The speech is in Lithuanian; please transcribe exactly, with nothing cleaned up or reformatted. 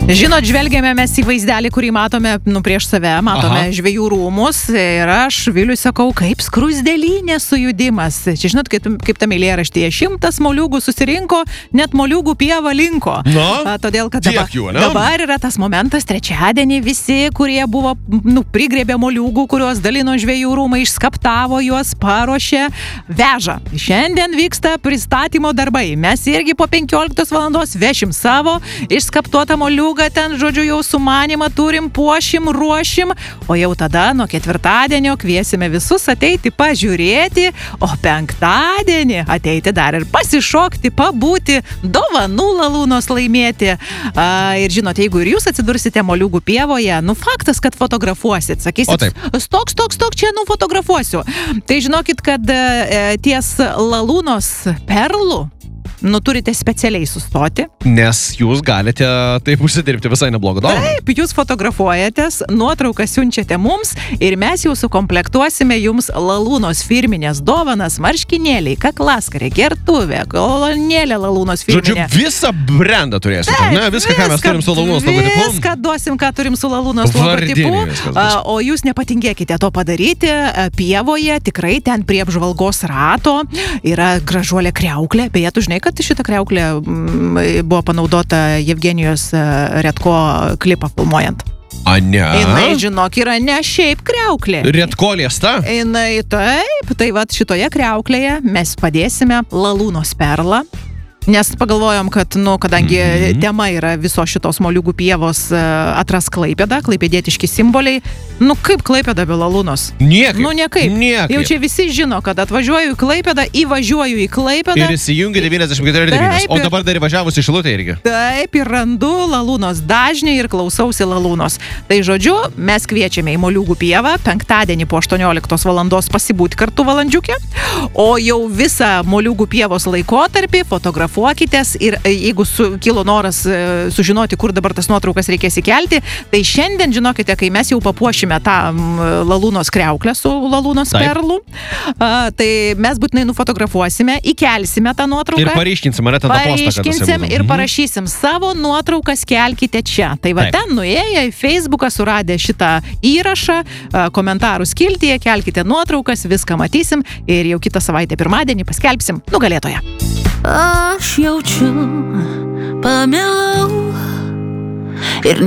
Žinot, žvelgiame mes į vaizdelį, kurį matome nu, prieš save, matome Aha. žvejų rūmus ir aš Viliui sakau, kaip skrusdėlynė sujudimas. Čia žinot, kaip, kaip tam eilėraštyje, šimtas moliūgų susirinko, net moliūgų pieva linko. No, A, todėl, kad dabar, jų, dabar yra tas momentas, trečiadienį visi, kurie buvo nu, prigrėbė moliūgų, kuriuos dalino žvejų rūmai, išskaptavo juos, paruošė, veža. Šiandien vyksta pristatymo darbai. Mes irgi po penkioliktos valandos vešim savo išskaptuotą moliūgą. Ten, žodžiu, jau sumanimą turim, puošim, ruošim, o jau tada nuo ketvirtadienio kviesime visus ateiti pažiūrėti, o penktadienį ateiti dar ir pasišokti, pabūti, dovanų lalūnos laimėti. A, ir žinot, jeigu ir jūs atsidursite moliūgų pievoje, nu faktas, kad fotografuosit, sakysit, stok, stok, stok, čia nufotografuosiu. Tai žinokit, kad e, ties lalūnos perlų nu, turite specialiai sustoti. Nes jūs galite taip užsidirbti visai neblogą dovaną. Taip, jūs fotografuojatės, nuotrauką siunčiate mums ir mes jau sukomplektuosime jums lalūnos firminės dovanas, marškinėliai, kaklaskarė, gertuvė, kolonėlė lalūnos firminė. Žodžiu, visą brandą turėsite, Taip, ne? Viską, ką mes turim su lalūnos logotipu. Viską duosim, ką turim su lalūnos logotipu. O jūs nepatingėkite to padaryti pievoje, tikrai ten prie apžvalgos rato yra gražuolė kriauklė, beje, tu žinai, kad šitą kriauklę m, buvo panaudota Jevgenijos Redko klipą filmuojant. A, ne? Jinai, žinok, yra ne šiaip kriauklė. Redko liesta? Jinai, taip, tai vat šitoje kriauklėje mes padėsime lalūnos perlą. Nes pagalvojom, kad, nu, kadangi mm-hmm. tema yra visos šitos moliūgų pievos atras Klaipėdą, klaipėdietiški simboliai, nu, kaip Klaipėda be lalūnos? Niekaip. Nu, niekaip. Niekaip. Jau čia visi žino, kad atvažiuoju į Klaipėdą, įvažiuoju į Klaipėdą. Ir įsijungia devyniasdešimt keturi devyni. O dabar dar įvažiavus į Šilutę irgi. Taip, ir randu lalūnos dažnį ir klausausi lalūnos. Tai žodžiu, mes kviečiame į moliūgų pievą penktadienį po aštuonioliktos valandos pasibūti kartu valandžiukę, o jau visą moliūgų pievos laikotarpį fotografuoti. Fuokitės ir jeigu su, kilo noras e, sužinoti, kur dabar tas nuotraukas reikės įkelti, tai šiandien, žinokite, kai mes jau papuošime tą m, lalūnos kriauklę su lalūnos Taip. perlų, a, tai mes būtinai nufotografuosime, įkelsime tą nuotrauką. Ir paryškinsim, mane tada postą. Paryškinsim ir parašysim savo nuotraukas kelkite čia. Tai va Taip. ten nuėję į Facebooką suradę šitą įrašą, a, komentarų skiltyje, kelkite nuotraukas, viską matysim ir jau kitą savaitę pirmadienį paskelbsim nugalėtoją. Aš jaučiu, pamilau ir